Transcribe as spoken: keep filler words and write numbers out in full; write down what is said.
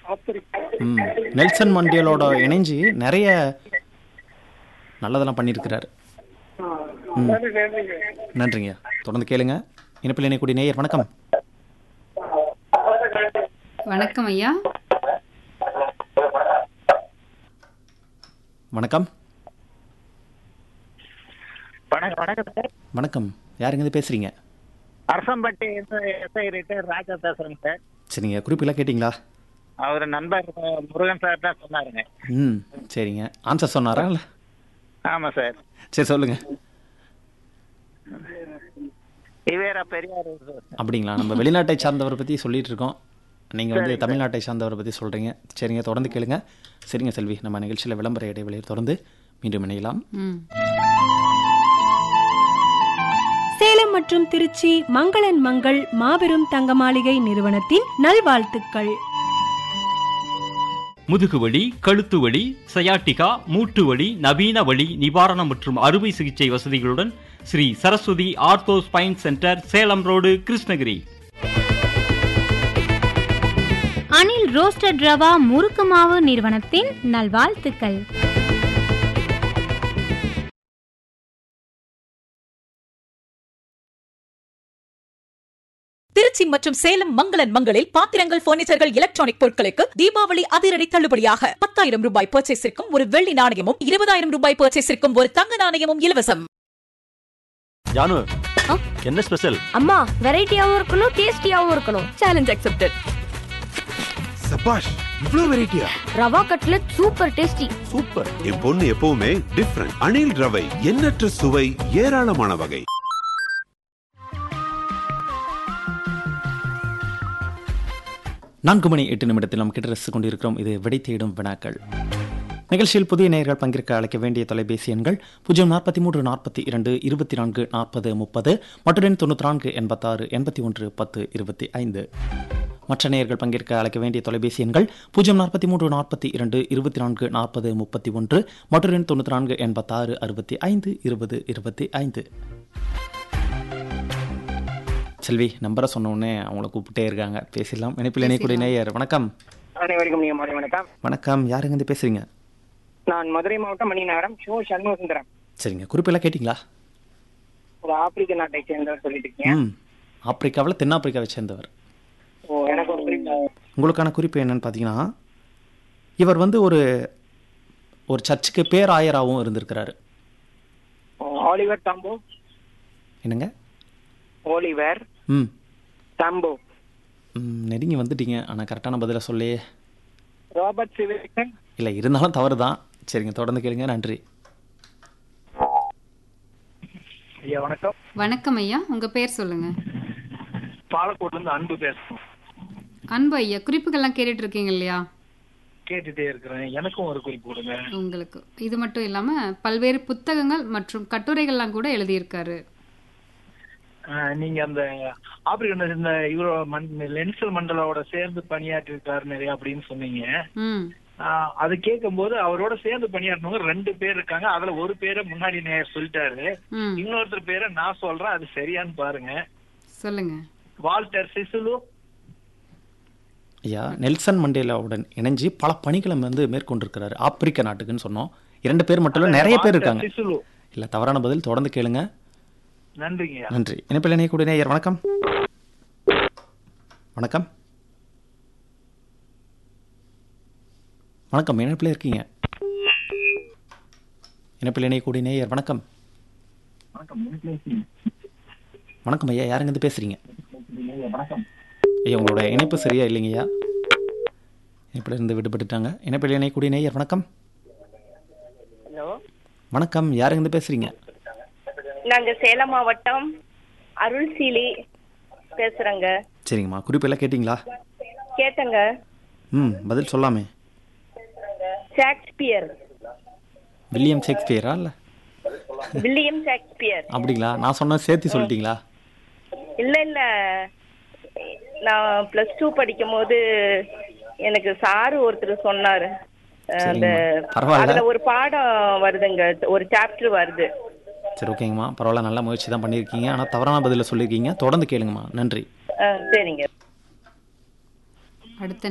Africa. ம் Nelson மண்டேலோட இணைஞ்சு நிறைய நல்லதெல்லாம் பண்ணியிருக்கிறாரு. ம் நன்றி, நன்றிங்க. நன்றிங்க. தொடர்ந்து கேளுங்க. இணைப்பில் இணையக்கூடிய நேயர் வணக்கம். வணக்கம் ஐயா. வணக்கம். வணக்கம் வணக்கம் சார். வணக்கம். யாருங்க பேசுறீங்க? அரசம்பட்டி எஸ்ஐ ரிட்டையர் ராஜா பேசுறேங்க சார். சரிங்க. குறிப்பெல்லாம் கேட்டிங்களா? அவர் நண்பர் முருகன் சார் தான் சொன்னாருங்க. ம் சரிங்க. ஆன்சர் சொன்னாரா இல்லை? ஆமா சார். சரி சொல்லுங்க. இவேரா பெரியார். அப்படிங்களா? நம்ம வெளிநாட்டை சார்ந்தவரை பற்றி சொல்லிட்டு இருக்கோம். நீங்கள் வந்து தமிழ்நாட்டை சார்ந்தவரை பற்றி சொல்கிறீங்க. சரிங்க, தொடர்ந்து கேளுங்க. சரிங்க செல்வி, நம்ம நிகழ்ச்சியில் விளம்பர இடைவெளியை தொடர்ந்து மீண்டும் இணையலாம். சேலம் மற்றும் திருச்சி மங்களன் மங்கள் மாபெரும் தங்க மாளிகை நிறுவனத்தின் நல்வாழ்த்துக்கள். முதுகுவலி, கழுத்து வலி, சயாட்டிகா, மூட்டு வலி, நவீன வலி நிவாரணம் மற்றும் அறுவை சிகிச்சை வசதிகளுடன் Sri Saraswati ortho spine centre, Salem road, Krishnagiri. Anil roasted rava முறுக்கு மாவு நிறுவனத்தின் நல்வாழ்த்துக்கள். திருச்சி மற்றும் சேலம் மங்களன் மங்களில் பாத்திரங்கள், பர்னிச்சர்கள், எலக்ட்ரானிக் பொருட்களுக்கு தீபாவளி அதிரடி தள்ளுபடியாக பத்தாயிரம் ரூபாய் பர்ச்சேஸிற்கும் ஒரு வெள்ளி நாணயமும், இருபதாயிரம் ரூபாய் பர்ச்சேஸிற்கும் ஒரு தங்க நாணயமும் இலவசம். ஜானு, என்ன ஸ்பெஷல்? அம்மா, வெரைட்டியாவும் இருக்கணும், டேஸ்டியாவும் இருக்கணும். Challenge accepted. சபாஷ், இவ்ளோ வெரைட்டியா? Rava cutlet super tasty. Super. என் பொண்ணு எப்பவுமே டிஃபரண்ட். அணில் ரவை, எண்ணற்ற சுவை, ஏராளமான வகை. நான்கு மணி எட்டு நிமிடத்தில் நாம் கிட்ட ரசித்துக் கொண்டிருக்கிறோம். இது விடை தேடும் வினாக்கள் நிகழ்ச்சியில். புதிய நேயர்கள் பங்கேற்க அழைக்க வேண்டிய தொலைபேசி எண்கள் பூஜ்ஜியம் நாற்பத்தி மூன்று நாற்பத்தி இரண்டு இருபத்தி நான்கு நாற்பது முப்பது மற்றும் தொண்ணூற்றி நான்கு எண்பத்தாறு எண்பத்தி ஒன்று பத்து இருபத்தி ஐந்து. மற்ற நேயர்கள் பங்கேற்க அழைக்க வேண்டிய தொலைபேசி எண்கள் பூஜ்ஜியம் நாற்பத்தி மூன்று நாற்பத்தி இரண்டு இருபத்தி நான்கு நாற்பது முப்பத்தி ஒன்று மற்றும் தொண்ணூற்றி நான்கு எண்பத்தாறு அறுபத்தி ஐந்து இருபது இருபத்தி ஐந்து. செல்வி, நம்பரை சொன்ன உடனே அவங்கள கூப்பிட்டே இருக்காங்க, பேசிடலாம். இணைப்பில் இணையக்கூடிய நேயர் வணக்கம். அனைவருக்கும் நீங்க மாலை வணக்கம். வணக்கம். யாருங்க இருந்து பேசுறீங்க? நான் மதுரை மாவட்டம் மணி நகரம் ஷோ சண்முக சுந்தரம். சரிங்க. குறிப்பெல்லாம் கேட்டிங்களா? ஒரு ஆப்பிரிக்க நாட்டை சேர்ந்தவர் சொல்லிட்டு இருக்கீங்க. ம் ஆப்பிரிக்காவில் தென்னாப்பிரிக்காவை சேர்ந்தவர். ஓ, எனக்கு ஒரு குறிப்பு. உங்களுக்கான குறிப்பு என்னன்னு பார்த்தீங்கன்னா, இவர் வந்து ஒரு ஒரு சர்ச்சுக்கு பேராயராகவும் இருந்திருக்கிறாரு. ஆலிவர் தாம்போ. என்னங்க? ஓலிவர் ம் தாம்போ. ம் நெருங்கி வந்துட்டீங்க, ஆனால் கரெக்டான பதிலை சொல்லே. ராபர்ட் சிவில்சன். இல்லை, இருந்தாலும் தவறு தான். சரிங்க, தொடர்ந்து கேளுங்க. நன்றி. ஐயா வணக்கம். வணக்கம் ஐயா. உங்க பேர் சொல்லுங்க. பாலக்கோட்ல இருந்து அன்பு பேசுறோம். அன்பு ஐயா, குறிப்புகள்லாம் கேட்டுட்டு இருக்கீங்க இல்லையா? கேட்டுட்டே இருக்கிறேன். எனக்கும் ஒரு குறிப்பு கொடுங்க. உங்களுக்கு இது மட்டும் இல்லாம பல்வேறு புத்தகங்கள் மற்றும் கட்டுரைகள்லாம் கூட எழுதியிருக்காரு. நீங்க அந்த ஆப்பிரிக்கன் இந்த இவரோ லென்சல் மண்டலோட சேர்ந்து பணியாற்றி இருக்காரு நிறைய அப்படின்னு சொன்னீங்க. அது கேட்கும் போது அவரோட சேர்ந்து பணியாற்றினவங்க ரெண்டு பேர் இருக்காங்க. அதுல ஒரு பேரை முன்னாடி நேயர் சொல்லிட்டாரு, இன்னொருத்தர் பேரை நான் சொல்றேன், அது சரியான்னு பாருங்க. சொல்லுங்க. வால்டர் சிசுலு. ஐயா, நெல்சன் மண்டேலாவுடன் இணைஞ்சு பல பணிகளை வந்து மேற்கொண்டிருக்கிறாரு. ஆப்பிரிக்க நாட்டுக்குன்னு சொன்னோம். இரண்டு பேர் மட்டும் இல்ல, நிறைய பேர் இருக்காங்க. இல்ல, தவறான பதில். தொடர்ந்து கேளுங்க. நன்றிங்க. நன்றி. இணைப்பில் இணையக்கூடிய நேயர் வணக்கம். வணக்கம். வணக்கம். இணைப்பில் இருக்கீங்க. இணைப்பில் இணையக்கூடிய நேயர் வணக்கம். வணக்கம் ஐயா. யாருங்க இருந்து பேசுறீங்க? ஐயா, உங்களோட இணைப்பு சரியா இல்லைங்க ஐயா. இணைப்பில் இருந்து விடுபட்டுட்டாங்க. இணைப்பில் இணையக்கூடிய நேயர் வணக்கம். வணக்கம். யாருங்க இருந்து பேசுறீங்க? நாங்க சேலம் மாவட்டம் அருள்சீலி பேசுறேங்க. சரிங்கம்மா. குறிப்பெல்லாம் கேட்டிங்களா? கேட்டங்க. ம் பதில் சொல்லாமே. ஷேக்ஸ்பியர். வில்லியம் ஷேக்ஸ்பியரா? இல்ல வில்லியம் ஷேக்ஸ்பியர். அப்படிங்களா? நான் சொன்ன சேர்த்து சொல்லிட்டீங்களா? இல்ல இல்ல, நான் பிளஸ் டூ படிக்கும் போது எனக்கு சாரு ஒருத்தர் சொன்னாரு. அந்த அதுல ஒரு பாடம் வருதுங்க, ஒரு சாப்டர் வருது. சரி, ஓகேங்கம்மா. பரவாயில்ல, நல்ல முயற்சி தான் பண்ணியிருக்கீங்க. ஆனால் தவறான பதில சொல்லியிருக்கீங்க. தொடர்ந்து கேளுங்கம்மா. நன்றி. சரிங்க. அடுத்த